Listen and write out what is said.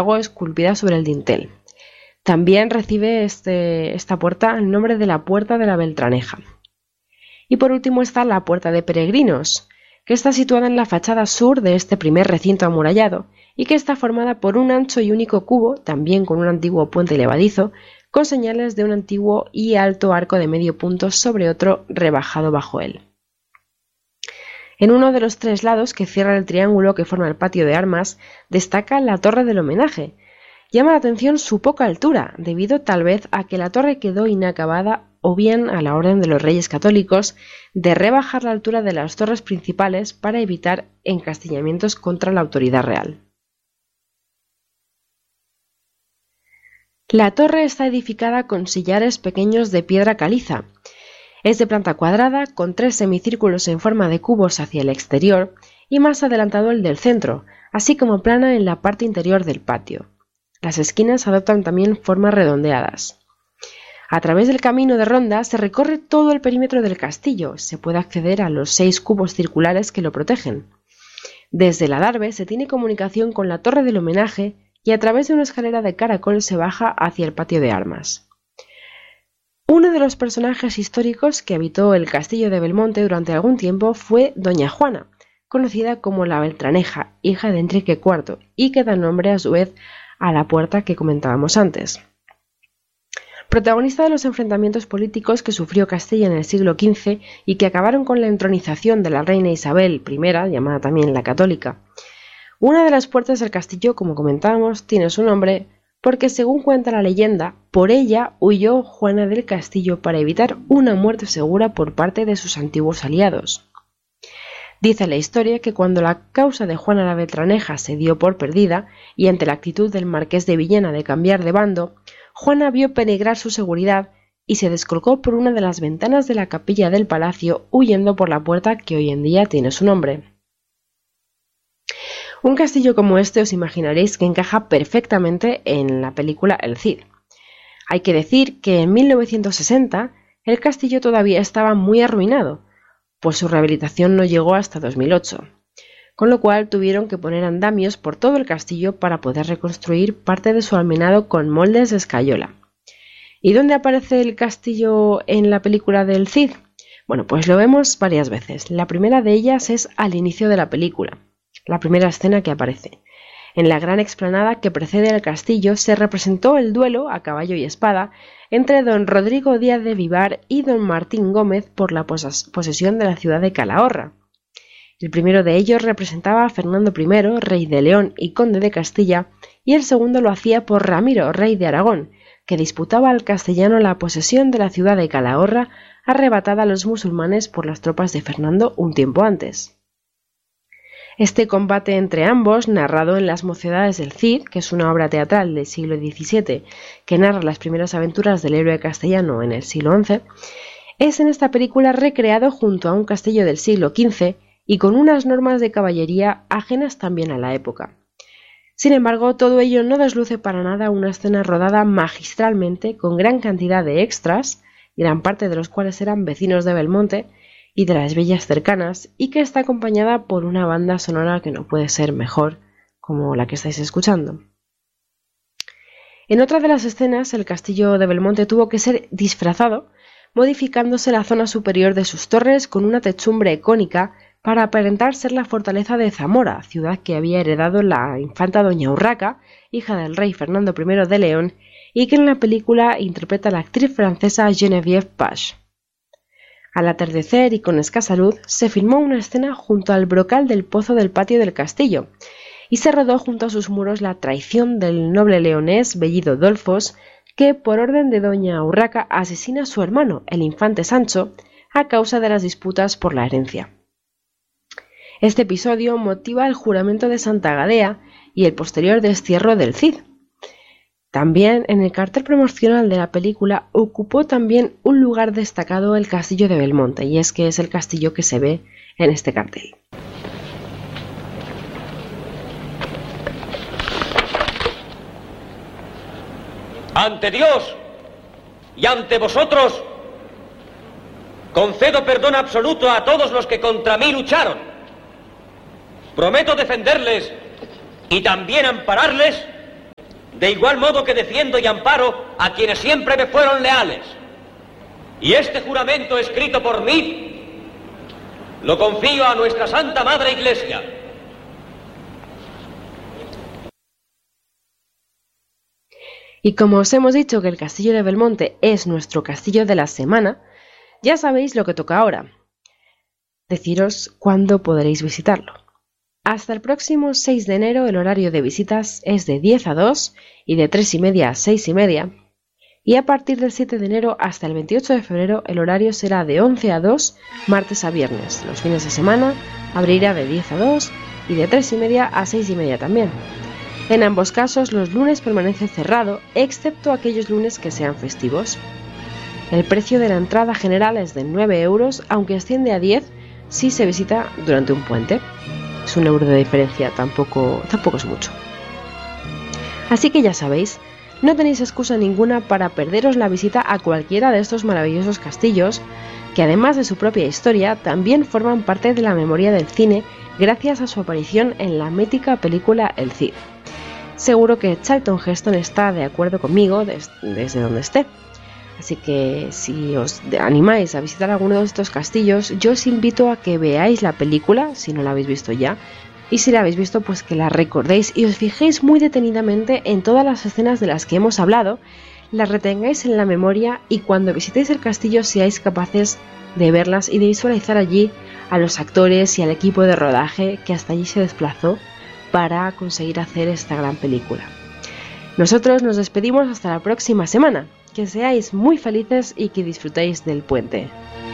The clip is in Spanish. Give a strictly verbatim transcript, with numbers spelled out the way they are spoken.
largo esculpida sobre el dintel. También recibe este, esta puerta el nombre de la Puerta de la Beltraneja. Y por último está la Puerta de Peregrinos, que está situada en la fachada sur de este primer recinto amurallado y que está formada por un ancho y único cubo, también con un antiguo puente levadizo, con señales de un antiguo y alto arco de medio punto sobre otro rebajado bajo él. En uno de los tres lados que cierra el triángulo que forma el patio de armas, destaca la Torre del Homenaje. Llama la atención su poca altura, debido tal vez a que la torre quedó inacabada o bien a la orden de los Reyes Católicos de rebajar la altura de las torres principales para evitar encastillamientos contra la autoridad real. La torre está edificada con sillares pequeños de piedra caliza. Es de planta cuadrada, con tres semicírculos en forma de cubos hacia el exterior y más adelantado el del centro, así como plana en la parte interior del patio. Las esquinas adoptan también formas redondeadas. A través del camino de ronda se recorre todo el perímetro del castillo. Se puede acceder a los seis cubos circulares que lo protegen. Desde el adarve se tiene comunicación con la Torre del Homenaje y a través de una escalera de caracol se baja hacia el patio de armas. Uno de los personajes históricos que habitó el castillo de Belmonte durante algún tiempo fue Doña Juana, conocida como la Beltraneja, hija de Enrique cuarto, y que da nombre a su vez a la puerta que comentábamos antes. Protagonista de los enfrentamientos políticos que sufrió Castilla en el siglo quince y que acabaron con la entronización de la reina Isabel primera, llamada también la Católica. Una de las puertas del castillo, como comentábamos, tiene su nombre porque, según cuenta la leyenda, por ella huyó Juana del Castillo para evitar una muerte segura por parte de sus antiguos aliados. Dice la historia que cuando la causa de Juana la Beltraneja se dio por perdida y ante la actitud del marqués de Villena de cambiar de bando, Juana vio penetrar su seguridad y se descolgó por una de las ventanas de la capilla del palacio, huyendo por la puerta que hoy en día tiene su nombre. Un castillo como este os imaginaréis que encaja perfectamente en la película El Cid. Hay que decir que en mil novecientos sesenta el castillo todavía estaba muy arruinado, pues su rehabilitación no llegó hasta dos mil ocho, con lo cual tuvieron que poner andamios por todo el castillo para poder reconstruir parte de su almenado con moldes de escayola. ¿Y dónde aparece el castillo en la película del Cid? Bueno, pues lo vemos varias veces. La primera de ellas es al inicio de la película, la primera escena que aparece. En la gran explanada que precede al castillo se representó el duelo a caballo y espada entre don Rodrigo Díaz de Vivar y don Martín Gómez por la pos- posesión de la ciudad de Calahorra. El primero de ellos representaba a Fernando primero, rey de León y conde de Castilla, y el segundo lo hacía por Ramiro, rey de Aragón, que disputaba al castellano la posesión de la ciudad de Calahorra, arrebatada a los musulmanes por las tropas de Fernando un tiempo antes. Este combate entre ambos, narrado en Las Mocedades del Cid, que es una obra teatral del siglo diecisiete que narra las primeras aventuras del héroe castellano en el siglo once, es en esta película recreado junto a un castillo del siglo quince y con unas normas de caballería ajenas también a la época. Sin embargo, todo ello no desluce para nada una escena rodada magistralmente con gran cantidad de extras, gran parte de los cuales eran vecinos de Belmonte y de las villas cercanas, y que está acompañada por una banda sonora que no puede ser mejor, como la que estáis escuchando. En otra de las escenas, el castillo de Belmonte tuvo que ser disfrazado, modificándose la zona superior de sus torres con una techumbre cónica para aparentar ser la fortaleza de Zamora, ciudad que había heredado la infanta doña Urraca, hija del rey Fernando primero de León, y que en la película interpreta la actriz francesa Geneviève Page. Al atardecer y con escasa luz, se filmó una escena junto al brocal del pozo del patio del castillo, y se rodó junto a sus muros la traición del noble leonés Bellido Dolfos, que por orden de doña Urraca asesina a su hermano, el infante Sancho, a causa de las disputas por la herencia. Este episodio motiva el juramento de Santa Gadea y el posterior destierro del Cid. También en el cartel promocional de la película ocupó también un lugar destacado el castillo de Belmonte, y es que es el castillo que se ve en este cartel. Ante Dios y ante vosotros, concedo perdón absoluto a todos los que contra mí lucharon. Prometo defenderles y también ampararles de igual modo que defiendo y amparo a quienes siempre me fueron leales. Y este juramento escrito por mí lo confío a nuestra Santa Madre Iglesia. Y como os hemos dicho que el castillo de Belmonte es nuestro castillo de la semana, ya sabéis lo que toca ahora. Deciros cuándo podréis visitarlo. Hasta el próximo seis de enero el horario de visitas es de diez a dos y de tres y media a seis y media. Y a partir del siete de enero hasta el veintiocho de febrero el horario será de once a dos, martes a viernes. Los fines de semana abrirá de diez a dos y de tres y media a seis y media también. En ambos casos los lunes permanece cerrado, excepto aquellos lunes que sean festivos. El precio de la entrada general es de nueve euros, aunque asciende a diez si se visita durante un puente. Es un euro de diferencia, tampoco, tampoco es mucho. Así que ya sabéis, no tenéis excusa ninguna para perderos la visita a cualquiera de estos maravillosos castillos, que además de su propia historia, también forman parte de la memoria del cine gracias a su aparición en la mítica película El Cid. Seguro que Charlton Heston está de acuerdo conmigo des- desde donde esté. Así que si os animáis a visitar alguno de estos castillos, yo os invito a que veáis la película, si no la habéis visto ya, y si la habéis visto, pues que la recordéis y os fijéis muy detenidamente en todas las escenas de las que hemos hablado, las retengáis en la memoria y cuando visitéis el castillo seáis capaces de verlas y de visualizar allí a los actores y al equipo de rodaje que hasta allí se desplazó para conseguir hacer esta gran película. Nosotros nos despedimos hasta la próxima semana. Que seáis muy felices y que disfrutéis del puente.